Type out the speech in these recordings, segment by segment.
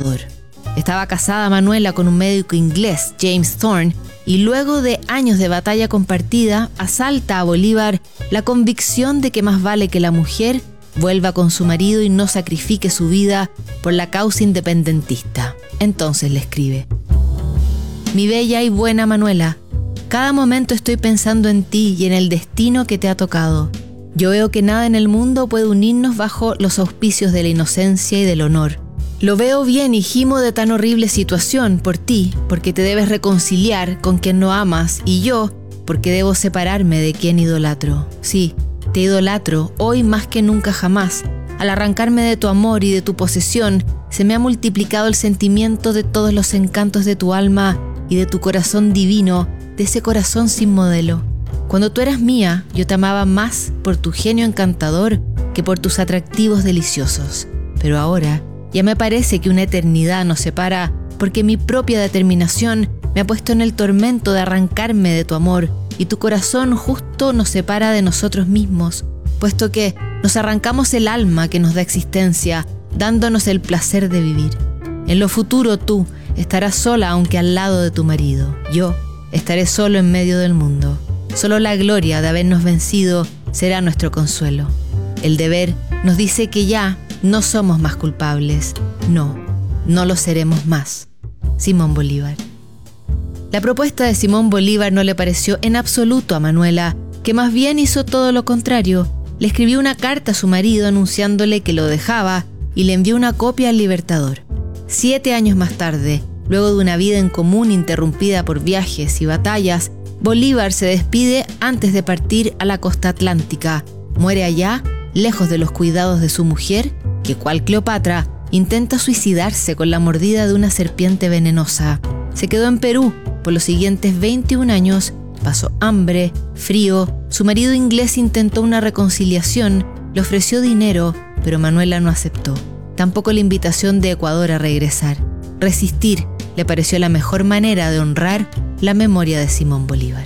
Ecuador. Estaba casada Manuela con un médico inglés, James Thorne, y luego de años de batalla compartida, asalta a Bolívar la convicción de que más vale que la mujer vuelva con su marido y no sacrifique su vida por la causa independentista. Entonces le escribe: Mi bella y buena Manuela, cada momento estoy pensando en ti y en el destino que te ha tocado. Yo veo que nada en el mundo puede unirnos bajo los auspicios de la inocencia y del honor. Lo veo bien y gimo de tan horrible situación por ti, porque te debes reconciliar con quien no amas, y yo, porque debo separarme de quien idolatro. Sí, te idolatro, hoy más que nunca jamás. Al arrancarme de tu amor y de tu posesión, se me ha multiplicado el sentimiento de todos los encantos de tu alma y de tu corazón divino, de ese corazón sin modelo. Cuando tú eras mía, yo te amaba más por tu genio encantador que por tus atractivos deliciosos. Pero ahora ya me parece que una eternidad nos separa, porque mi propia determinación me ha puesto en el tormento de arrancarme de tu amor, y tu corazón justo nos separa de nosotros mismos, puesto que nos arrancamos el alma que nos da existencia, dándonos el placer de vivir. En lo futuro tú estarás sola aunque al lado de tu marido. Yo estaré solo en medio del mundo. Solo la gloria de habernos vencido será nuestro consuelo. El deber nos dice que ya no somos más culpables. No lo seremos más. Simón Bolívar. La propuesta de Simón Bolívar no le pareció en absoluto a Manuela, que más bien hizo todo lo contrario. Le escribió una carta a su marido anunciándole que lo dejaba y le envió una copia al Libertador. 7 años más tarde, luego de una vida en común interrumpida por viajes y batallas, Bolívar se despide antes de partir a la costa atlántica. Muere allá, lejos de los cuidados de su mujer, que cual Cleopatra intenta suicidarse con la mordida de una serpiente venenosa. Se quedó en Perú por los siguientes 21 años, pasó hambre, frío. Su marido inglés intentó una reconciliación, le ofreció dinero, pero Manuela no aceptó. Tampoco la invitación de Ecuador a regresar. Resistir le pareció la mejor manera de honrar la memoria de Simón Bolívar.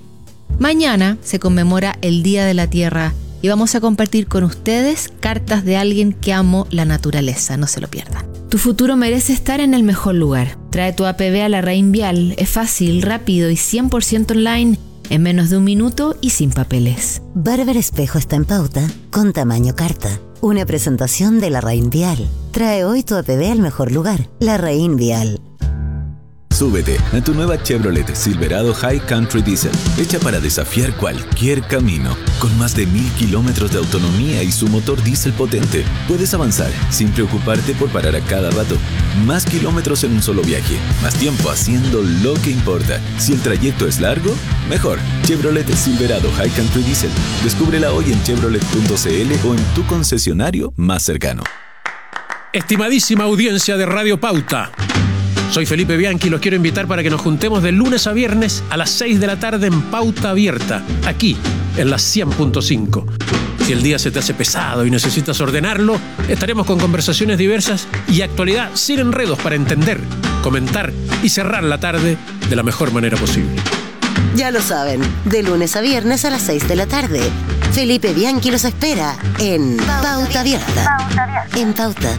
Mañana se conmemora el Día de la Tierra y vamos a compartir con ustedes cartas de alguien que amó la naturaleza. No se lo pierdan. Tu futuro merece estar en el mejor lugar. Trae tu APB a la Raín Vial. Es fácil, rápido y 100% online, en menos de 1 minuto y sin papeles. Barber Espejo está en pauta con tamaño carta. Una presentación de la Raín Vial. Trae hoy tu APB al mejor lugar. La Raín Vial. Súbete a tu nueva Chevrolet Silverado High Country Diesel, hecha para desafiar cualquier camino. Con más de 1000 kilómetros de autonomía y su motor diésel potente, puedes avanzar sin preocuparte por parar a cada rato. Más kilómetros en un solo viaje, más tiempo haciendo lo que importa. Si el trayecto es largo, mejor. Chevrolet Silverado High Country Diesel. Descúbrela hoy en chevrolet.cl o en tu concesionario más cercano. Estimadísima audiencia de Radio Pauta, soy Felipe Bianchi y los quiero invitar para que nos juntemos de lunes a viernes a las 6 de la tarde en Pauta Abierta, aquí en la 100.5. Si el día se te hace pesado y necesitas ordenarlo, estaremos con conversaciones diversas y actualidad sin enredos para entender, comentar y cerrar la tarde de la mejor manera posible. Ya lo saben, de lunes a viernes a las 6 de la tarde. Felipe Bianchi los espera en Pauta Abierta. En Pauta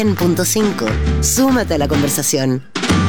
100.5. Súmate a la conversación.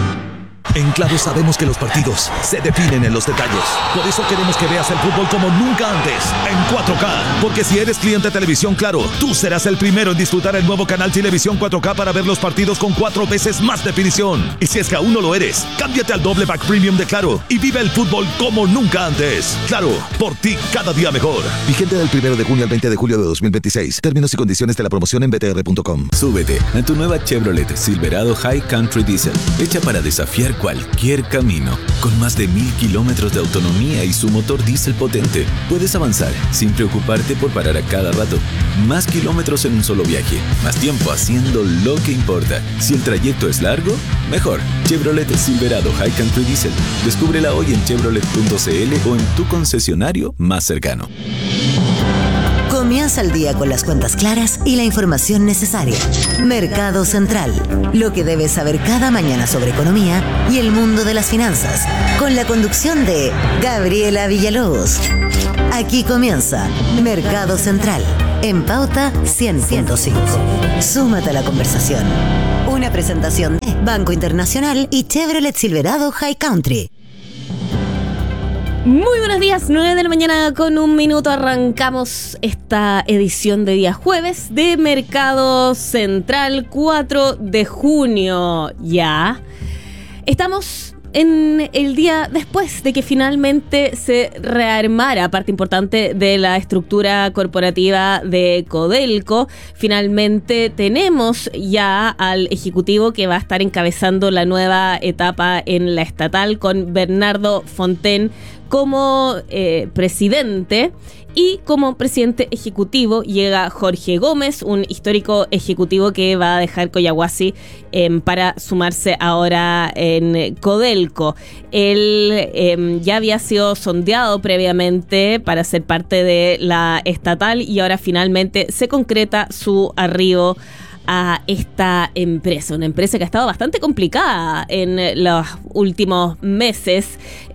En Claro sabemos que los partidos se definen en los detalles. Por eso queremos que veas el fútbol como nunca antes, en 4K. Porque si eres cliente de Televisión Claro, tú serás el primero en disfrutar el nuevo canal Televisión 4K para ver los partidos con 4 veces más definición. Y si es que aún no lo eres, cámbiate al doble pack premium de Claro y vive el fútbol como nunca antes. Claro, por ti cada día mejor. Vigente del 1 de junio al 20 de julio de 2026. Términos y condiciones de la promoción en btr.com. Súbete a tu nueva Chevrolet Silverado High Country Diesel, hecha para desafiar cualquier camino. Con más de 1000 kilómetros de autonomía y su motor diésel potente, puedes avanzar sin preocuparte por parar a cada rato. Más kilómetros en un solo viaje, más tiempo haciendo lo que importa. Si el trayecto es largo, mejor. Chevrolet Silverado High Country Diesel. Descúbrela hoy en chevrolet.cl o en tu concesionario más cercano. Comienza el día con las cuentas claras y la información necesaria. Mercado Central. Lo que debes saber cada mañana sobre economía y el mundo de las finanzas. Con la conducción de Gabriela Villalobos. Aquí comienza Mercado Central. en Pauta 100.5. Súmate a la conversación. Una presentación de Banco Internacional y Chevrolet Silverado High Country. Muy buenos días, 9 de la mañana con 1 minuto. Arrancamos esta edición de día jueves de Mercado Central, 4 de junio ya. Estamos en el día después de que finalmente se rearmara parte importante de la estructura corporativa de Codelco. Finalmente tenemos ya al ejecutivo que va a estar encabezando la nueva etapa en la estatal, con Bernardo Fontaine como presidente, y como presidente ejecutivo llega Jorge Gómez, un histórico ejecutivo que va a dejar Collahuasi para sumarse ahora en Codelco. Él ya había sido sondeado previamente para ser parte de la estatal y ahora finalmente se concreta su arribo a esta empresa, una empresa que ha estado bastante complicada en los últimos meses,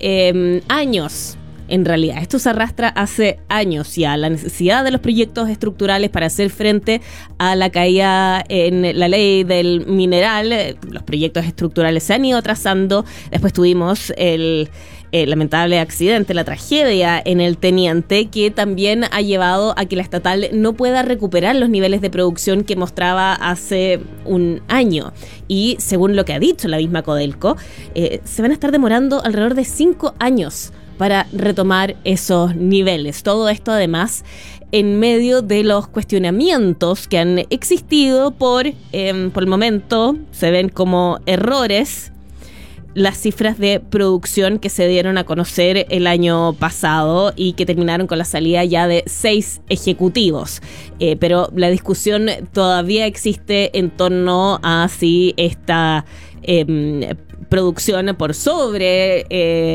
años. En realidad, esto se arrastra hace años ya, la necesidad de los proyectos estructurales para hacer frente a la caída en la ley del mineral. Los proyectos estructurales se han ido trazando. Después tuvimos el lamentable accidente, la tragedia en el Teniente, que también ha llevado a que la estatal no pueda recuperar los niveles de producción que mostraba hace un año. Y según lo que ha dicho la misma Codelco, se van a estar demorando alrededor de 5 años para retomar esos niveles. Todo esto además en medio de los cuestionamientos que han existido por el momento se ven como errores las cifras de producción que se dieron a conocer el año pasado y que terminaron con la salida ya de 6 ejecutivos. Pero la discusión todavía existe en torno a si esta producción por sobre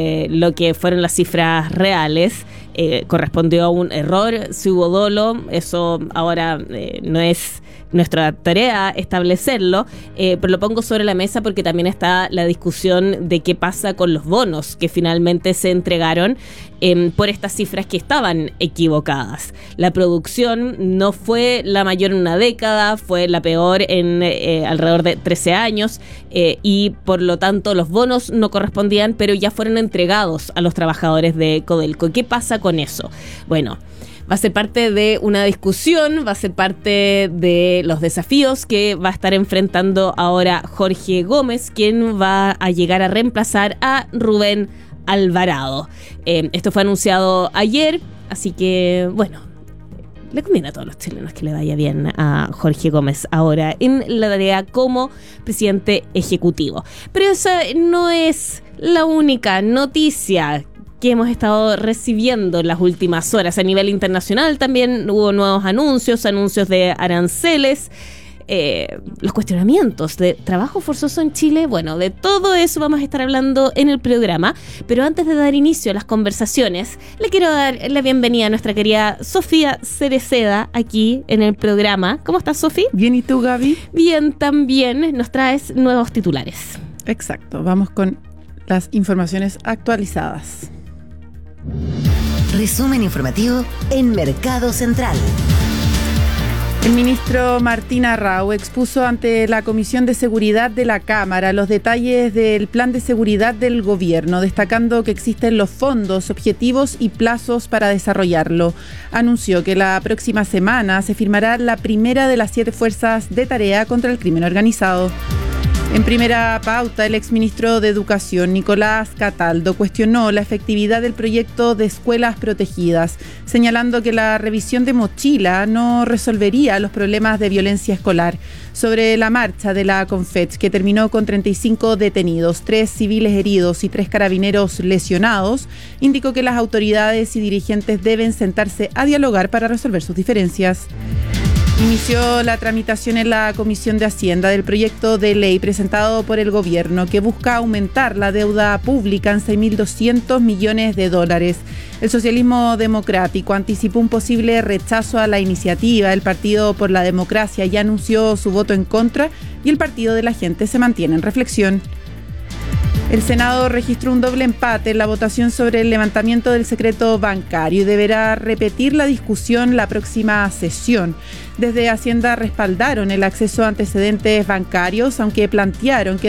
lo que fueron las cifras reales correspondió a un error, si hubo dolo. Eso ahora no es nuestra tarea establecerlo, pero lo pongo sobre la mesa porque también está la discusión de qué pasa con los bonos que finalmente se entregaron por estas cifras que estaban equivocadas. La producción no fue la mayor en una década, fue la peor en alrededor de 13 años y por lo tanto los bonos no correspondían, pero ya fueron entregados a los trabajadores de Codelco. ¿Qué pasa con eso? Bueno, va a ser parte de una discusión, va a ser parte de los desafíos que va a estar enfrentando ahora Jorge Gómez, quien va a llegar a reemplazar a Rubén Alvarado. Esto fue anunciado ayer, así que bueno, le conviene a todos los chilenos que le vaya bien a Jorge Gómez ahora en la tarea como presidente ejecutivo. Pero esa no es la única noticia que hemos estado recibiendo en las últimas horas. A nivel internacional también hubo nuevos anuncios de aranceles, los cuestionamientos de trabajo forzoso en Chile. Bueno, de todo eso vamos a estar hablando en el programa, pero antes de dar inicio a las conversaciones, le quiero dar la bienvenida a nuestra querida Sofía Cereceda aquí en el programa. ¿Cómo estás, Sofi? Bien, ¿y tú, Gaby? Bien, también nos traes nuevos titulares. Exacto, vamos con las informaciones actualizadas. Resumen informativo en Mercado Central. El ministro Martín Arrau expuso ante la Comisión de Seguridad de la Cámara los detalles del plan de seguridad del gobierno, destacando que existen los fondos, objetivos y plazos para desarrollarlo. Anunció que la próxima semana se firmará la primera de las 7 fuerzas de tarea contra el crimen organizado. En primera pauta, el exministro de Educación, Nicolás Cataldo, cuestionó la efectividad del proyecto de escuelas protegidas, señalando que la revisión de mochila no resolvería los problemas de violencia escolar. Sobre la marcha de la Confech, que terminó con 35 detenidos, 3 civiles heridos y 3 carabineros lesionados, indicó que las autoridades y dirigentes deben sentarse a dialogar para resolver sus diferencias. Inició la tramitación en la Comisión de Hacienda del proyecto de ley presentado por el gobierno que busca aumentar la deuda pública en $6.200 millones. El socialismo democrático anticipó un posible rechazo a la iniciativa. El Partido por la Democracia ya anunció su voto en contra y el Partido de la Gente se mantiene en reflexión. El Senado registró un doble empate en la votación sobre el levantamiento del secreto bancario y deberá repetir la discusión la próxima sesión. Desde Hacienda respaldaron el acceso a antecedentes bancarios, aunque plantearon que